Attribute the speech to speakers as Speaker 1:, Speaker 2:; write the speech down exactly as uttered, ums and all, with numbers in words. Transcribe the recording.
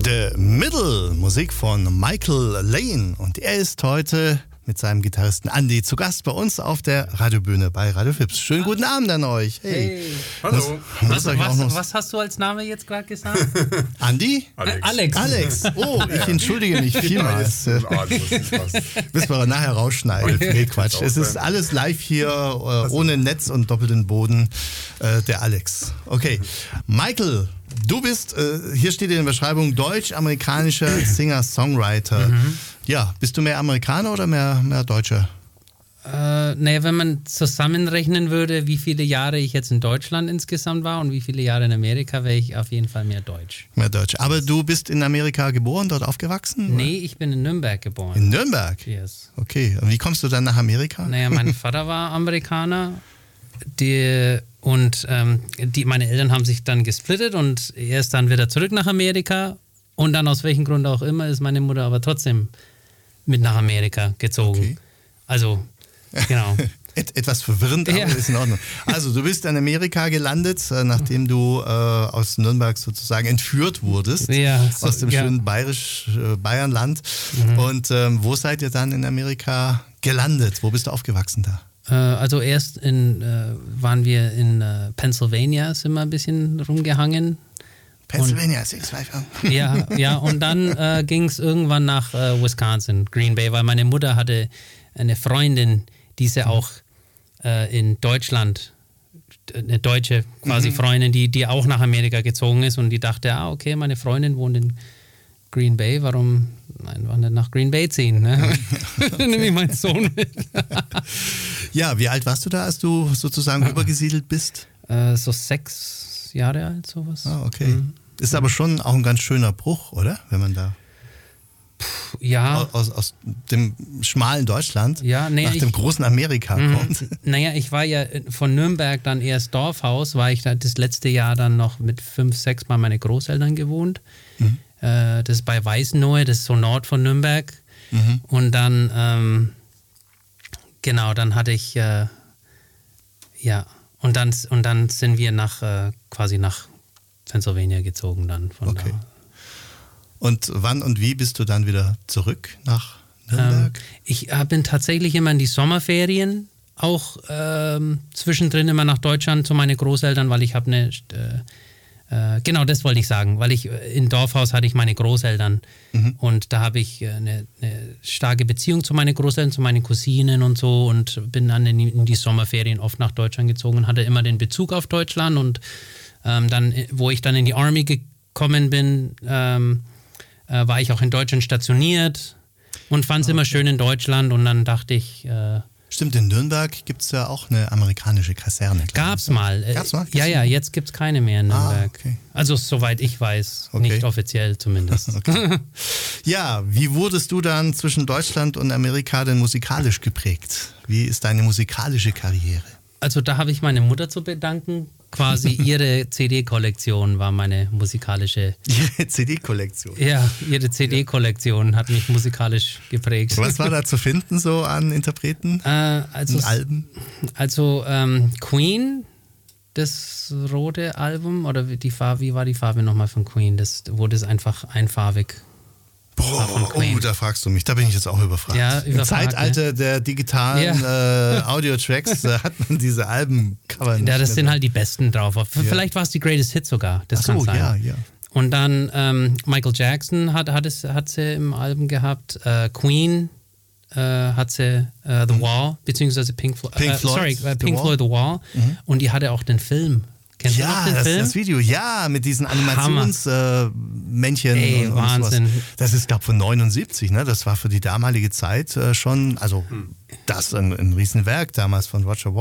Speaker 1: The Middle, Musik von Michael Lane. Und er ist heute mit seinem Gitarristen Andy zu Gast bei uns auf der Radiobühne bei Radio Fips. Schönen guten Abend an euch. Hey.
Speaker 2: Hey.
Speaker 3: Hallo.
Speaker 2: Was, was, was, was hast du als Name jetzt gerade gesagt?
Speaker 1: Andy?
Speaker 3: Alex.
Speaker 2: Äh, Alex.
Speaker 1: Alex. Oh, ich entschuldige mich vielmals.
Speaker 3: Ah, du musst nicht was.
Speaker 1: Müssen wir nachher rausschneiden. Nee, Quatsch.
Speaker 3: Auch
Speaker 1: Es ist
Speaker 3: sein.
Speaker 1: alles live hier, äh, ohne Netz und doppelten Boden. Äh, der Alex. Okay. Michael, du bist, äh, hier steht in der Beschreibung, deutsch-amerikanischer Singer-Songwriter.
Speaker 2: Mhm.
Speaker 1: Ja, bist du mehr Amerikaner oder mehr, mehr Deutscher?
Speaker 2: Äh, naja, wenn man zusammenrechnen würde, wie viele Jahre ich jetzt in Deutschland insgesamt war und wie viele Jahre in Amerika, wäre ich auf jeden Fall mehr Deutsch.
Speaker 1: Mehr Deutsch. Aber du bist in Amerika geboren, dort aufgewachsen?
Speaker 2: Nee, ich bin in Nürnberg geboren.
Speaker 1: In Nürnberg?
Speaker 2: Yes.
Speaker 1: Okay. Und wie kommst du dann nach Amerika?
Speaker 2: Naja, mein Vater war Amerikaner die, und ähm, die, meine Eltern haben sich dann gesplittet und er ist dann wieder zurück nach Amerika und dann aus welchem Grund auch immer ist meine Mutter aber trotzdem mit nach Amerika gezogen.
Speaker 1: Okay.
Speaker 2: Also, genau.
Speaker 1: Et, etwas verwirrend, aber
Speaker 2: Ja.
Speaker 1: ist in Ordnung. Also du bist in Amerika gelandet, äh, nachdem du äh, aus Nürnberg sozusagen entführt wurdest,
Speaker 2: Ja, so,
Speaker 1: aus dem
Speaker 2: ja.
Speaker 1: schönen bayerisch äh, Bayernland.
Speaker 2: Mhm.
Speaker 1: Und ähm, wo seid ihr dann in Amerika gelandet? Wo bist du aufgewachsen da?
Speaker 2: Äh, also erst in, äh, waren wir in äh, Pennsylvania, sind wir ein bisschen rumgehangen.
Speaker 1: Pennsylvania, sechs, zwei, fünf.
Speaker 2: Ja, ja, und dann äh, ging es irgendwann nach äh, Wisconsin, Green Bay, weil meine Mutter hatte eine Freundin, die sie auch äh, in Deutschland, eine deutsche quasi
Speaker 1: Mhm.
Speaker 2: Freundin, die, die auch nach Amerika gezogen ist und die dachte, ah, okay, meine Freundin wohnt in Green Bay, warum einfach nicht nach Green Bay ziehen? Ne? Dann nehme ich meinen Sohn mit.
Speaker 1: Ja, wie alt warst du da, als du sozusagen rübergesiedelt bist?
Speaker 2: äh, so sechs Jahre alt, sowas.
Speaker 1: Ah, okay. Ist aber schon auch ein ganz schöner Bruch, oder? Wenn man da
Speaker 2: Ja.
Speaker 1: aus, aus dem schmalen Deutschland
Speaker 2: Ja, nee,
Speaker 1: nach
Speaker 2: ich-
Speaker 1: dem großen Amerika kommt.
Speaker 2: Mhm. Naja, ich war ja von Nürnberg dann erst Dorfhaus, war ich da das letzte Jahr dann noch mit fünf, sechs Mal meine Großeltern gewohnt.
Speaker 1: Mhm.
Speaker 2: Äh, das ist bei Weißenlohe, das ist so Nord von Nürnberg.
Speaker 1: Mhm.
Speaker 2: Und dann, ähm, genau, dann hatte ich, äh, ja, und dann, und dann sind wir nach, äh, quasi nach Pennsylvania gezogen dann von
Speaker 1: Okay.
Speaker 2: da.
Speaker 1: Und wann und wie bist du dann wieder zurück nach
Speaker 2: Ähm,
Speaker 1: Nürnberg?
Speaker 2: ich äh, bin tatsächlich immer in die Sommerferien auch ähm, zwischendrin immer nach Deutschland zu meinen Großeltern, weil ich habe eine, äh, äh, genau das wollte ich sagen, weil ich äh, in Dorfhaus hatte ich meine Großeltern
Speaker 1: Mhm.
Speaker 2: und da habe ich äh, eine, eine starke Beziehung zu meinen Großeltern, zu meinen Cousinen und so und bin dann in die, in die Sommerferien oft nach Deutschland gezogen und hatte immer den Bezug auf Deutschland und ähm, dann, äh, wo ich dann in die Army gekommen bin, ähm, äh, war ich auch in Deutschland stationiert und fand es immer schön in Deutschland und dann dachte ich, äh,
Speaker 1: Stimmt, in Nürnberg gibt es ja auch eine amerikanische Kaserne. glaub ich.
Speaker 2: gab's mal. Äh,
Speaker 1: Gab's mal?
Speaker 2: Ja, ja, jetzt gibt es keine mehr in Nürnberg.
Speaker 1: Ah, okay.
Speaker 2: Also soweit ich weiß,
Speaker 1: Okay.
Speaker 2: nicht offiziell zumindest.
Speaker 1: Ja, wie wurdest du dann zwischen Deutschland und Amerika denn musikalisch geprägt? Wie ist deine musikalische Karriere?
Speaker 2: Also da habe ich meine Mutter zu bedanken. Quasi ihre C D-Kollektion war meine musikalische,
Speaker 1: Ihre C D-Kollektion.
Speaker 2: ja, ihre C D-Kollektion hat mich musikalisch geprägt.
Speaker 1: Was war da zu finden so an Interpreten
Speaker 2: Äh, also
Speaker 1: und Alben?
Speaker 2: also ähm, Queen, das rote Album, oder wie die Farbe, wie war die Farbe nochmal von Queen? Das wurde es einfach einfarbig.
Speaker 1: Boah,
Speaker 2: von Queen.
Speaker 1: oh, da fragst du mich, da bin ich jetzt auch überfragt.
Speaker 2: Ja,
Speaker 1: Im
Speaker 2: überfragt,
Speaker 1: Zeitalter der digitalen äh, Audio-Tracks äh, hat man diese Albencover nicht
Speaker 2: Ja, das
Speaker 1: mehr
Speaker 2: sind
Speaker 1: so.
Speaker 2: halt die besten drauf. Vielleicht war es die Greatest Hit sogar. Das
Speaker 1: Ach so,
Speaker 2: kann sein.
Speaker 1: ja, ja.
Speaker 2: Und dann ähm, Michael Jackson hat, hat, es, hat sie im Album gehabt. Äh, Queen äh, hat sie äh, The Wall, beziehungsweise Pink, Flo
Speaker 1: Pink
Speaker 2: äh,
Speaker 1: Floyd,
Speaker 2: sorry, äh,
Speaker 1: The
Speaker 2: Pink
Speaker 1: Wall.
Speaker 2: Floyd The Wall. Und die hatte auch den Film. Kennst du noch
Speaker 1: Ja,
Speaker 2: den
Speaker 1: das,
Speaker 2: Film?
Speaker 1: das Video, ja, mit diesen Animationsmännchen.
Speaker 2: Ey,
Speaker 1: und, und
Speaker 2: Wahnsinn.
Speaker 1: sowas. Das ist, glaube ich, von neunundsiebzig, ne? Das war für die damalige Zeit äh, schon, also das ein, ein Riesenwerk damals von Roger Waters.